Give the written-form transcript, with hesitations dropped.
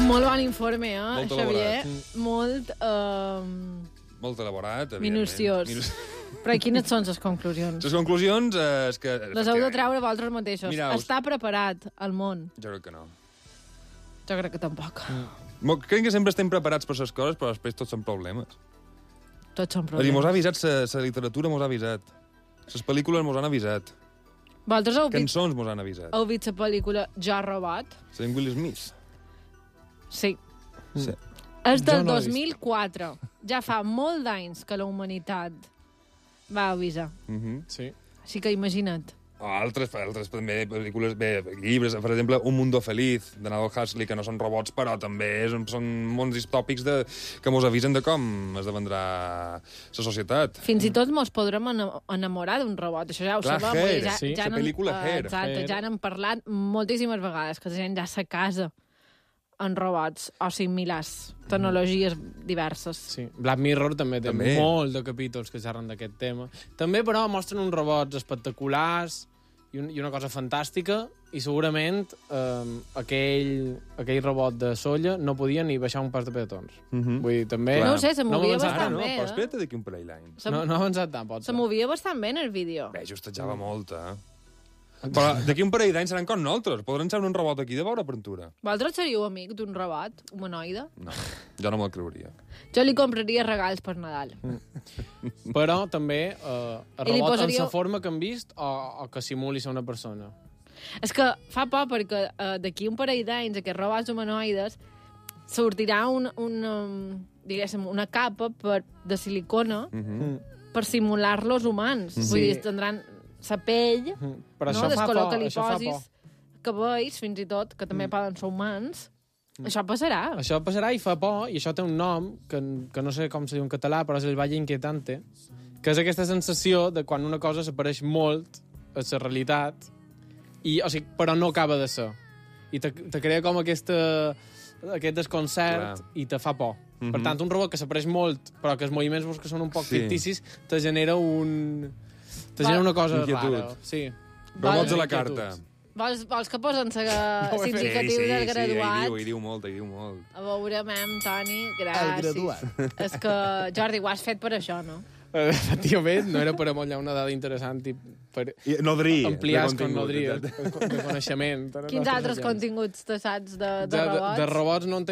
Molt bon informe, Molt Xavier? elaborat. Molt Molt elaborat, evidentment. minuciós. Però quines són les conclusions? Les conclusions és que... Les heu de treure vosaltres mateixos. Mira, Està preparat el món? Jo crec que no. Jo crec que tampoc. Crec que sempre estem preparats per les coses, però després tots són problemes. Tots són És a dir, problemes. mos ha avisat, la literatura mos ha avisat. Les pel·lícules mos han avisat. Vosaltres heu vist, Cançons mos han avisat. heu vist la pel·lícula Jo, Robot? Saint Will Smith. Sí. Sí. És del Jo no l'he vist. 2004. Ja fa molt d'anys que la humanitat va avisar. Sí. Mm-hmm. Així que imagina't. Altres també pel·lícules, llibres, per exemple, Un mundo feliz, de Aldous Huxley, que no són robots, però també són mons distòpics que mos avisen de com esdevendrà la societat. Fins i tot mos podrem enamorar d'un robot. Això ja ho Clar, sabem. Hair, sí, la pel·lícula Hair. Exacte, Hair. ja n'hem parlat moltíssimes vegades, que la gent ja se casa en robots o similars, tecnologies diverses. Sí. Black Mirror també té També. molt de capítols que xerren d'aquest tema. També, però, mostren uns robots espectaculars i una cosa fantàstica, i segurament aquell robot de Solla no podia ni baixar un pas de peatons. Mhm. Vull dir, també... Clar. No ho sé, se No movia avançat, bastant No, bé, però espera't d'aquí un parell d'anys. No ha avançat tant, pot Se ser. movia bastant bé en el vídeo. Bé, justejava molt, Però d'aquí un parell d'anys seran com nosaltres. Podran ser un robot aquí de veure aventura. Vosaltres seríeu amic d'un robot humanoide? No, jo no me'l creuria. Jo li compraria regals per Nadal. Però també el I li robot en posaríeu- la forma que hem vist o que simuli ser una persona. És que fa por perquè d'aquí un parell d'anys aquests robots humanoides sortirà diguéssim, una capa de silicona per simular-los humans. Vull dir, tindran la pell, Però no? això Del fa color por, que li això fa posis, por. cabells, fins i tot, que també poden ser humans. Això passarà. Això passarà i fa por, i això té un nom que no sé com se diu en català, però és el valle inquietante, que és aquesta sensació de quan una cosa s'apareix molt a la realitat, o sigui, però no acaba de ser. I te crea com aquest desconcert. Clar. I te fa por. Per tant, un robot que s'apareix molt, però que els moviments que són un poc Sí. ficticis, te genera una cosa Inquietud. rara. Sí. Robots a la Inquietuds. carta. Vols que posen No ho he fet. l'indicatiu del graduat? hi diu molt. A veure, Toni, El gràcies. graduat. És que, Jordi, ho has fet per això, no? Efectivament, no era per amollar una dada interessant i per Nodrir. ampliar de el contingut, nodrir exacte. de coneixement. per a Quins nostres altres oients. continguts te saps de De robots? robots no en